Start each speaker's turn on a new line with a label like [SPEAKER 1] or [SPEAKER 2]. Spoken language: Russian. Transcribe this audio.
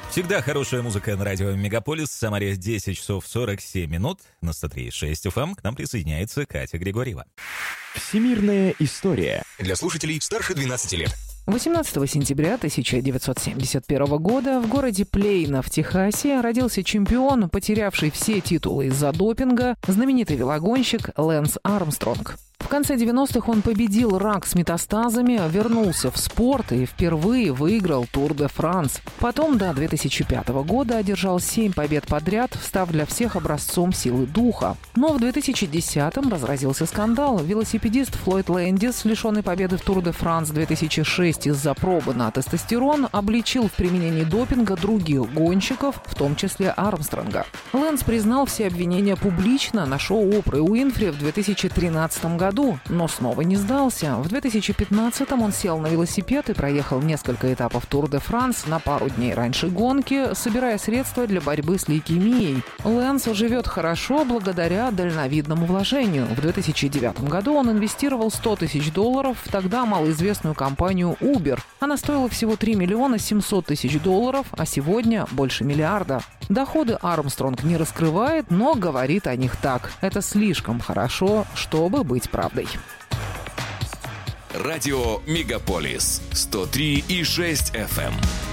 [SPEAKER 1] Всегда хорошая музыка на радио Мегаполис. В Самаре 10 часов 47 минут. На 103.6 FM к нам присоединяется Катя Григорьева.
[SPEAKER 2] Всемирная история.
[SPEAKER 3] Для слушателей старше 12 лет.
[SPEAKER 4] 18 сентября 1971 года в городе Плейно в Техасе родился чемпион, потерявший все титулы из-за допинга, знаменитый велогонщик Лэнс Армстронг. В конце 90-х он победил рак с метастазами, вернулся в спорт и впервые выиграл Тур де Франс. Потом до 2005 года одержал 7 побед подряд, став для всех образцом силы духа. Но в 2010-м разразился скандал. Велосипедист Флойд Лэндис, лишенный победы в Тур де Франс 2006 из-за пробы на тестостерон, обличил в применении допинга других гонщиков, в том числе Армстронга. Лэнс признал все обвинения публично на шоу Опры Уинфри в 2013 году, но снова не сдался. В 2015-м он сел на велосипед и проехал несколько этапов Тур де Франс на пару дней раньше гонки, собирая средства для борьбы с лейкемией. Лэнс живет хорошо благодаря дальновидному вложению. В 2009 году он инвестировал $100 тысяч в тогда малоизвестную компанию Uber. Она стоила всего $3 700 000, а сегодня больше миллиарда. Доходы Армстронг не раскрывает, но говорит о них так. Это слишком хорошо, чтобы быть правдой.
[SPEAKER 3] Радио Мегаполис 103,6 FM.